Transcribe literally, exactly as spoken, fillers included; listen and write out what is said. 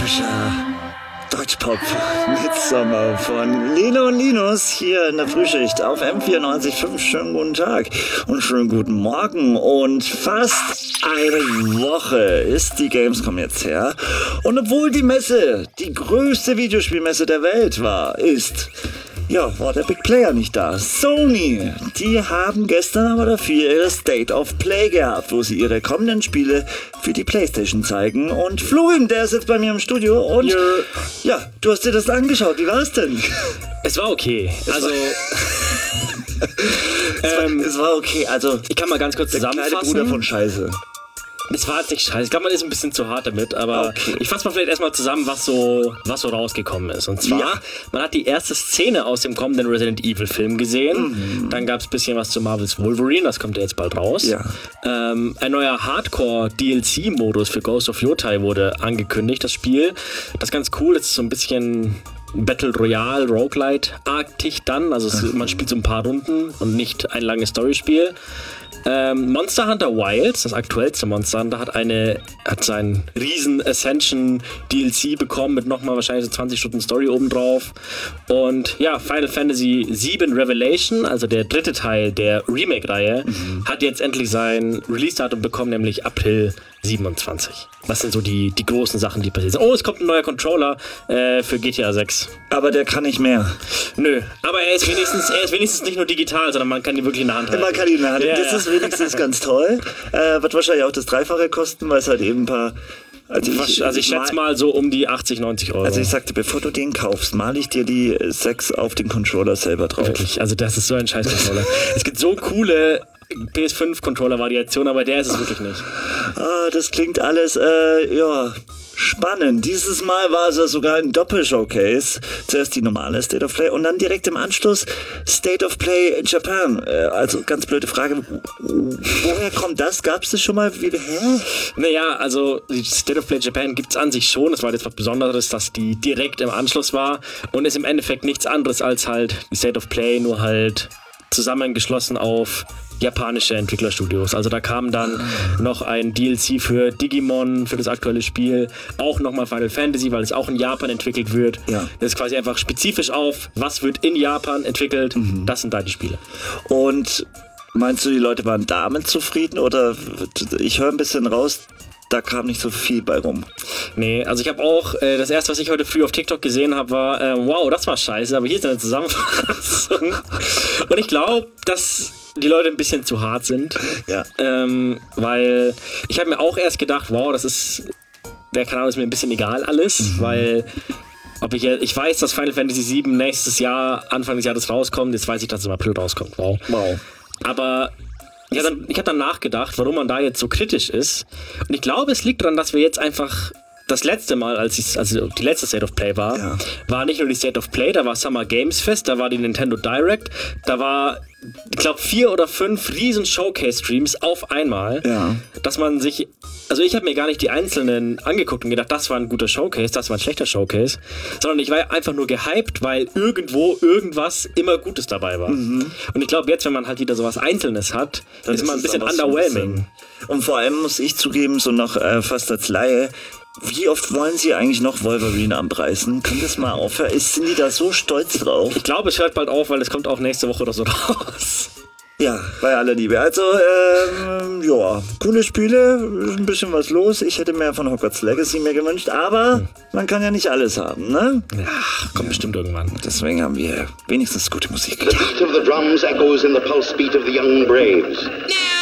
frischer Deutschpop Midsommar von Lino und Linus hier in der Frühschicht auf M vierundneunzig Komma fünf. Schönen guten Tag und schönen guten Morgen. Und fast eine Woche ist die Gamescom jetzt her. Und obwohl die Messe die größte Videospielmesse der Welt war, ist... Ja, war der Big Player nicht da. Sony, die haben gestern aber dafür ihre State of Play gehabt, wo sie ihre kommenden Spiele für die PlayStation zeigen. Und Florian, der ist jetzt bei mir im Studio und ja, ja du hast dir das angeschaut. Wie war es denn? Es war okay. Es also... War es, war, es war okay. Also, ich kann mal ganz kurz der zusammenfassen. Der kleine Bruder von Scheiße. Es war jetzt nicht scheiße. Ich glaube, man ist ein bisschen zu hart damit, aber okay. Ich fasse mal vielleicht erstmal zusammen, was so, was so rausgekommen ist. Und zwar, ja. man hat die erste Szene aus dem kommenden Resident Evil Film gesehen. Mhm. Dann gab es ein bisschen was zu Marvel's Wolverine, das kommt ja jetzt bald raus. Ja. Ähm, ein neuer Hardcore-D L C-Modus für Ghost of Yotai wurde angekündigt, das Spiel. Das ist ganz cool, es ist so ein bisschen... Battle Royale, Roguelite-artig dann, also es, man spielt so ein paar Runden und nicht ein langes Storyspiel. Ähm, Monster Hunter Wilds, das aktuellste Monster Hunter, hat eine hat seinen riesen Ascension D L C bekommen mit nochmal wahrscheinlich so zwanzig Stunden Story obendrauf. Und ja, Final Fantasy sieben Revelation, also der dritte Teil der Remake-Reihe, mhm. hat jetzt endlich sein Release-Datum bekommen, nämlich April siebenundzwanzig. Was sind so die, die großen Sachen, die passiert sind? Oh, es kommt ein neuer Controller äh, für G T A sechs. Aber der kann nicht mehr. Nö, aber er ist wenigstens, er ist wenigstens nicht nur digital, sondern man kann ihn wirklich in der Hand halten. Man kann ihn in der Hand halten. Ja, das ja. ist wenigstens ganz toll. Äh, wird wahrscheinlich auch das Dreifache kosten, weil es halt eben ein paar... Also ich, also ich schätze mal so um die achtzig, neunzig Euro. Also ich sagte, bevor du den kaufst, male ich dir die sechs auf den Controller selber drauf. Wirklich, also das ist so ein scheiß Controller. Es gibt so coole P S fünf Controller-Variationen, aber der ist es wirklich nicht. Ah, das klingt alles, äh, ja... spannend. Dieses Mal war es sogar ein Doppel-Showcase. Zuerst die normale State of Play und dann direkt im Anschluss State of Play Japan. Also ganz blöde Frage. Woher kommt das? Gab es das schon mal? Wie, hä? Naja, also die State of Play Japan gibt es an sich schon. Es war jetzt was Besonderes, dass die direkt im Anschluss war und ist im Endeffekt nichts anderes als halt die State of Play, nur halt zusammengeschlossen auf japanische Entwicklerstudios. Also da kam dann noch ein D L C für Digimon, für das aktuelle Spiel, auch nochmal Final Fantasy, weil es auch in Japan entwickelt wird. Ja. Das ist quasi einfach spezifisch auf, was wird in Japan entwickelt. Mhm. Das sind da die Spiele. Und meinst du, die Leute waren damit zufrieden oder ich höre ein bisschen raus, da kam nicht so viel bei rum. Nee, also ich habe auch, äh, das erste, was ich heute früh auf TikTok gesehen habe, war, äh, wow, das war scheiße, aber hier ist eine Zusammenfassung. Und ich glaube, dass die Leute ein bisschen zu hart sind. Ja. Ähm, weil ich habe mir auch erst gedacht, wow, das ist, der Kanal ist mir ein bisschen egal alles, mhm. weil ob ich, ich weiß, dass Final Fantasy sieben nächstes Jahr, Anfang des Jahres rauskommt, jetzt weiß ich, dass es im April rauskommt. Wow. Wow. Aber ja, dann, ich habe dann nachgedacht, warum man da jetzt so kritisch ist. Und ich glaube, es liegt daran, dass wir jetzt einfach das letzte Mal, als ich, also die letzte State of Play war, ja. war nicht nur die State of Play, da war Summer Games Fest, da war die Nintendo Direct, da war, ich glaube, vier oder fünf riesen Showcase-Streams auf einmal, ja. dass man sich, also ich habe mir gar nicht die einzelnen angeguckt und gedacht, das war ein guter Showcase, das war ein schlechter Showcase, sondern ich war einfach nur gehypt, weil irgendwo irgendwas immer Gutes dabei war. Mhm. Und ich glaube, jetzt, wenn man halt wieder sowas Einzelnes hat, dann ist, ist man ein bisschen underwhelming. So und vor allem muss ich zugeben, so noch äh, fast als Laie, wie oft wollen sie eigentlich noch Wolverine anpreisen? Kann das mal aufhören? Sind die da so stolz drauf? Ich glaube, es hört bald auf, weil es kommt auch nächste Woche oder so raus. Ja, bei aller Liebe. Also, ähm, ja, coole Spiele, ein bisschen was los. Ich hätte mehr von Hogwarts Legacy mir gewünscht, aber hm. man kann ja nicht alles haben, ne? Ja, kommt ja. bestimmt irgendwann. Deswegen haben wir wenigstens gute Musik. The beat of the drums echoes in the pulse beat of the young braves.